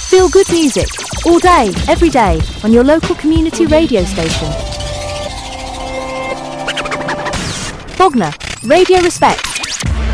Feel good music, all day, every day, on your local community radio station. Bognor, Radio Respect.